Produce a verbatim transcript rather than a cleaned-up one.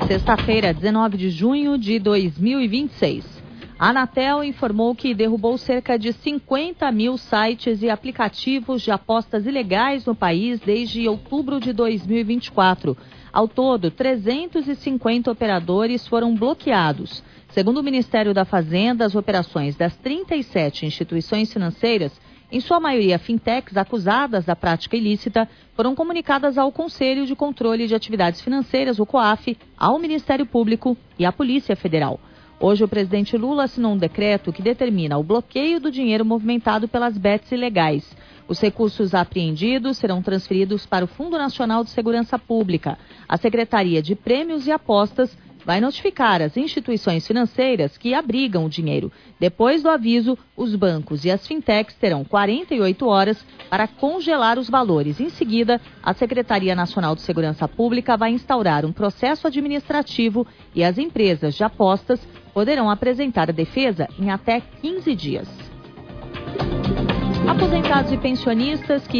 Sexta-feira, dezenove de junho de dois mil e vinte e seis. A Anatel informou que derrubou cerca de cinquenta mil sites e aplicativos de apostas ilegais no país desde outubro de dois mil e vinte e quatro. Ao todo, trezentos e cinquenta operadores foram bloqueados. Segundo o Ministério da Fazenda, as operações das trinta e sete instituições financeiras, em sua maioria fintechs acusadas da prática ilícita, foram comunicadas ao Conselho de Controle de Atividades Financeiras, o COAF, ao Ministério Público e à Polícia Federal. Hoje, o presidente Lula assinou um decreto que determina o bloqueio do dinheiro movimentado pelas bets ilegais. Os recursos apreendidos serão transferidos para o Fundo Nacional de Segurança Pública. A Secretaria de Prêmios e Apostas vai notificar as instituições financeiras que abrigam o dinheiro. Depois do aviso, os bancos e as fintechs terão quarenta e oito horas para congelar os valores. Em seguida, a Secretaria Nacional de Segurança Pública vai instaurar um processo administrativo e as empresas de apostas poderão apresentar a defesa em até quinze dias. Aposentados e pensionistas que